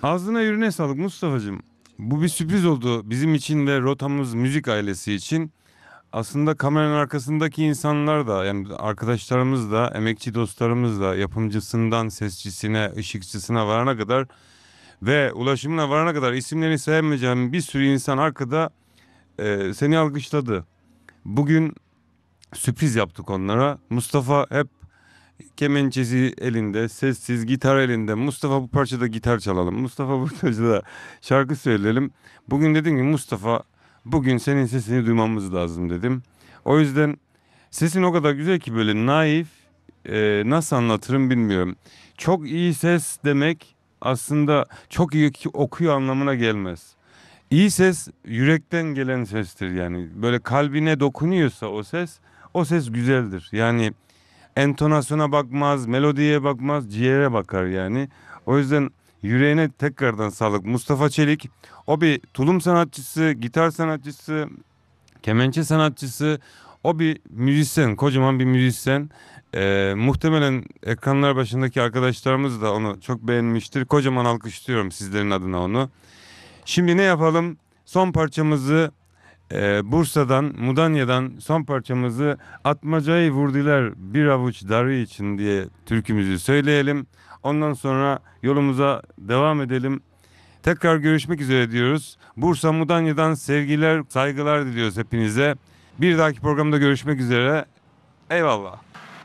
Ağzına yüreğine sağlık Mustafa'cığım. Bu bir sürpriz oldu bizim için ve Rotamız Müzik ailesi için. Aslında kameranın arkasındaki insanlar da yani arkadaşlarımız da, emekçi dostlarımız da yapımcısından sesçisine, ışıkçısına varana kadar ve ulaşımına varana kadar isimlerini saymayacağım bir sürü insan arkada seni alkışladı. Bugün sürpriz yaptık onlara. Mustafa hep kemençesi elinde, sessiz gitar elinde. Mustafa bu parçada gitar çalalım. Mustafa bu parçada şarkı söyleyelim. Bugün dedim ki Mustafa bugün senin sesini duymamız lazım dedim. O yüzden sesin o kadar güzel ki böyle naif, nasıl anlatırım bilmiyorum. Çok iyi ses demek aslında çok iyi okuyor anlamına gelmez. İyi ses yürekten gelen sestir yani. Böyle kalbine dokunuyorsa o ses güzeldir. Yani entonasyona bakmaz, melodiye bakmaz, ciğere bakar yani. O yüzden yüreğine tekrardan sağlık. Mustafa Çelik, o bir tulum sanatçısı, gitar sanatçısı, kemençe sanatçısı, o bir müzisyen, kocaman bir müzisyen. Muhtemelen ekranlar başındaki arkadaşlarımız da onu çok beğenmiştir. Kocaman alkışlıyorum sizlerin adına onu. Şimdi ne yapalım? Son parçamızı Bursa'dan, Mudanya'dan son parçamızı Atmacayı vurdular bir avuç darı için diye türkümüzü söyleyelim. Ondan sonra yolumuza devam edelim. Tekrar görüşmek üzere diyoruz. Bursa Mudanya'dan sevgiler, saygılar diliyoruz hepinize. Bir dahaki programda görüşmek üzere. Eyvallah.